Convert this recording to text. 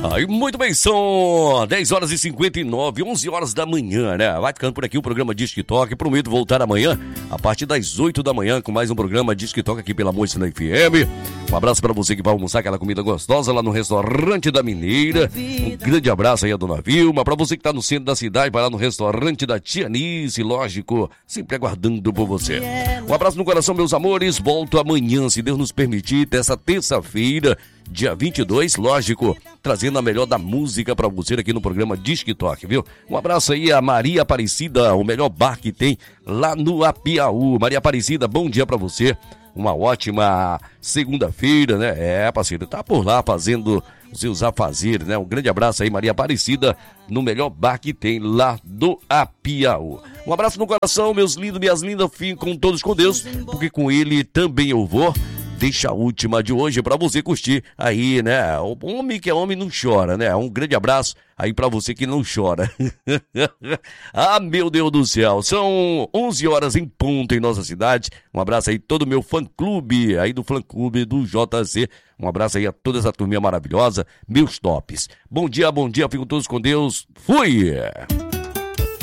Aí, muito bem, são 10 horas e 59, 11 horas da manhã, né? Vai ficando por aqui o programa Disque Toque. Prometo voltar amanhã, a partir das 8 da manhã, com mais um programa Disque Toque aqui pela Moça FM. Um abraço pra você que vai almoçar aquela comida gostosa lá no restaurante da Mineira. Um grande abraço aí a dona Vilma. Pra você que tá no centro da cidade, vai lá no restaurante da Tia Nice, lógico, sempre aguardando por você. Um abraço no coração, meus amores. Volto amanhã, se Deus nos permitir, dessa terça-feira, dia 22, lógico, trazendo a melhor da música pra você aqui no programa Disque Toque, viu? Um abraço aí a Maria Aparecida, o melhor bar que tem lá no Apiaú. Maria Aparecida, bom dia pra você. Uma ótima segunda-feira, né? Parceiro, tá por lá fazendo os seus afazeres, né? Um grande abraço aí, Maria Aparecida, no melhor bar que tem lá do Apiaú. Um abraço no coração, meus lindos, minhas lindas, fiquem todos com Deus, porque com ele também eu vou. Deixa a última de hoje pra você curtir aí, né? O homem que é homem não chora, né? Um grande abraço aí pra você que não chora. Ah, meu Deus do céu. São 11 horas em ponto em nossa cidade. Um abraço aí todo o meu fã-clube, aí do fã-clube do JC. Um abraço aí a toda essa turminha maravilhosa, meus tops. Bom dia, fiquem todos com Deus. Fui!